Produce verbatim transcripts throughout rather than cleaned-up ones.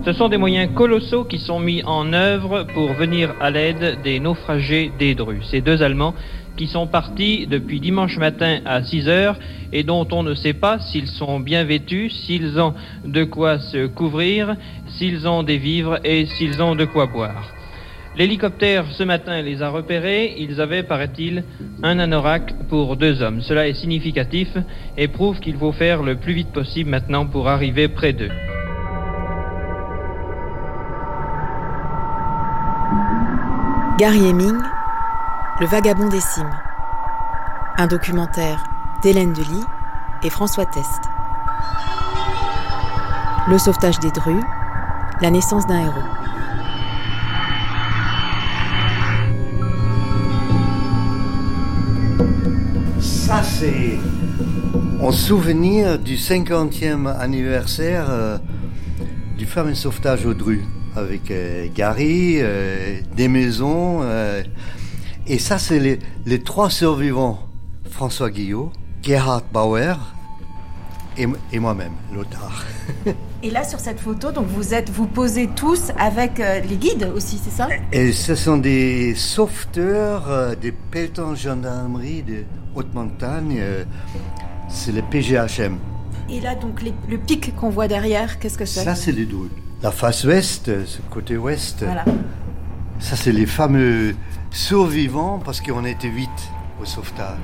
Ce sont des moyens colossaux qui sont mis en œuvre pour venir à l'aide des naufragés des Drus. Ces deux Allemands qui sont partis depuis dimanche matin à six heures et dont on ne sait pas s'ils sont bien vêtus, s'ils ont de quoi se couvrir, s'ils ont des vivres et s'ils ont de quoi boire. L'hélicoptère, ce matin, les a repérés. Ils avaient, paraît-il, un anorak pour deux hommes. Cela est significatif et prouve qu'il faut faire le plus vite possible maintenant pour arriver près d'eux. Gary Heming, Le vagabond des cimes. Un documentaire d'Hélène Delis et François Test. Le sauvetage des Drus, la naissance d'un héros. Ça, c'est en souvenir du cinquantième anniversaire euh, du fameux sauvetage aux Drus, avec euh, Gary, euh, des maisons. Euh, et ça, c'est les, les trois survivants. François Guillot, Gerhard Bauer et, et moi-même, Lothar. Et là, sur cette photo, donc vous êtes, vous posez tous avec euh, les guides aussi, c'est ça ? Et ce sont des sauveteurs, euh, des pelletons gendarmerie de haute montagne. Euh, c'est le P G H M. Et là, donc, les, le pic qu'on voit derrière, qu'est-ce que c'est ? Ça, c'est les Drus. La face ouest, ce côté ouest. Voilà. Ça, c'est les fameux survivants, parce qu'on était huit au sauvetage.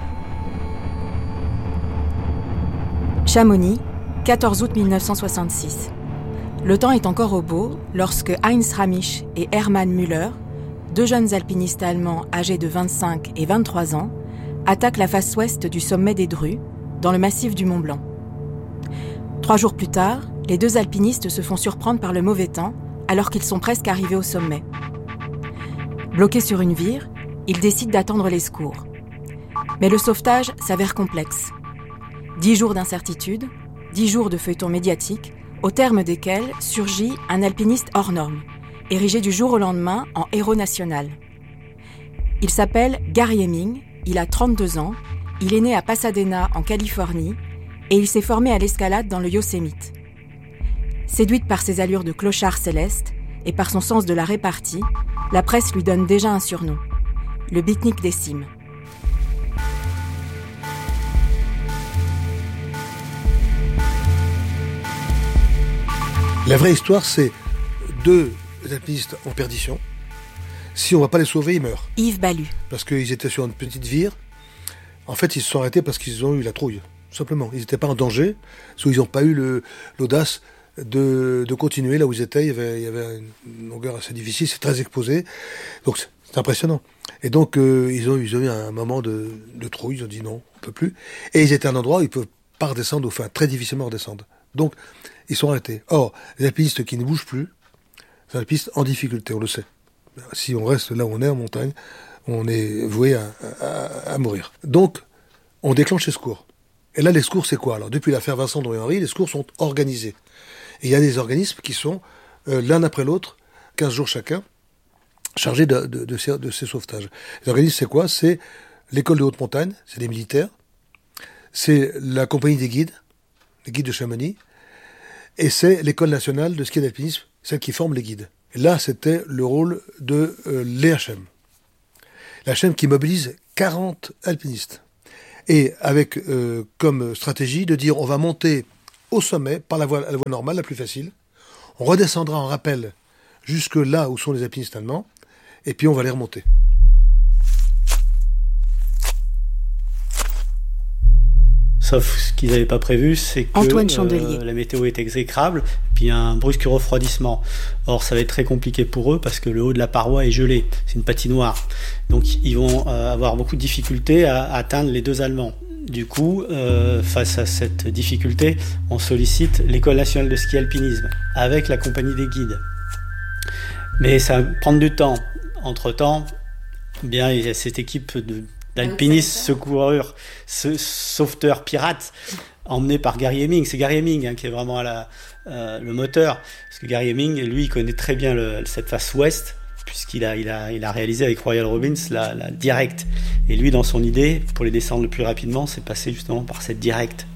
Chamonix, quatorze août mille neuf cent soixante-six. Le temps est encore au beau lorsque Heinz Ramisch et Hermann Müller, deux jeunes alpinistes allemands âgés de vingt-cinq et vingt-trois ans, attaquent la face ouest du sommet des Drus, dans le massif du Mont Blanc. Trois jours plus tard, les deux alpinistes se font surprendre par le mauvais temps alors qu'ils sont presque arrivés au sommet. Bloqués sur une vire, ils décident d'attendre les secours. Mais le sauvetage s'avère complexe. Dix jours d'incertitude, dix jours de feuilleton médiatique, au terme desquels surgit un alpiniste hors norme, érigé du jour au lendemain en héros national. Il s'appelle Gary Heming, il a trente-deux ans, il est né à Pasadena en Californie et il s'est formé à l'escalade dans le Yosemite. Séduite par ses allures de clochard céleste et par son sens de la répartie, la presse lui donne déjà un surnom, le beatnik des cimes. La vraie histoire, c'est deux alpinistes en perdition. Si on ne va pas les sauver, ils meurent. Yves Ballu. Parce qu'ils étaient sur une petite vire. En fait, ils se sont arrêtés parce qu'ils ont eu la trouille, tout simplement. Ils n'étaient pas en danger, parce qu'ils n'ont pas eu le, l'audace de, de continuer là où ils étaient. Il y avait, il y avait une longueur assez difficile, c'est très exposé. Donc, c'est, c'est impressionnant. Et donc, euh, ils, ont, ils ont eu un moment de, de trouille, ils ont dit non, on ne peut plus. Et ils étaient à un endroit où ils ne peuvent pas redescendre, enfin, très difficilement redescendre. Donc, ils sont arrêtés. Or, les alpinistes qui ne bougent plus, c'est des alpinistes en difficulté, on le sait. Si on reste là où on est, en montagne, on est voué à, à, à mourir. Donc, on déclenche les secours. Et là, les secours, c'est quoi ? Alors, depuis l'affaire Vincent Drouet Henry, les secours sont organisés. Et il y a des organismes qui sont, euh, l'un après l'autre, quinze jours chacun, chargés de, de, de, ces, de ces sauvetages. Les organismes, c'est quoi ? C'est l'école de haute montagne, c'est des militaires, c'est la compagnie des guides, les guides de Chamonix, et c'est l'école nationale de ski et d'alpinisme, celle qui forme les guides. Et là, c'était le rôle de euh, l'E H M. L'E H M qui mobilise quarante alpinistes. Et avec euh, comme stratégie de dire on va monter au sommet par la voie, la voie normale, la plus facile. On redescendra en rappel jusque là où sont les alpinistes allemands. Et puis on va les remonter. Sauf ce qu'ils n'avaient pas prévu, c'est que euh, la météo est exécrable, puis un brusque refroidissement. Or, ça va être très compliqué pour eux parce que le haut de la paroi est gelé, c'est une patinoire. Donc, ils vont euh, avoir beaucoup de difficultés à, à atteindre les deux Allemands. Du coup, euh, face à cette difficulté, on sollicite l'École nationale de ski alpinisme avec la compagnie des guides. Mais ça va prendre du temps. Entre-temps, bien, il y a cette équipe de d'alpinistes, secoureurs, ce, sauveteurs, pirates, emmenés par Gary Heming. C'est Gary Heming hein, qui est vraiment à la, euh, le moteur. Parce que Gary Heming, lui, il connaît très bien le, cette face ouest, puisqu'il a, il a, il a réalisé avec Royal Robbins la, la directe. Et lui, dans son idée, pour les descendre le plus rapidement, c'est passé justement par cette directe.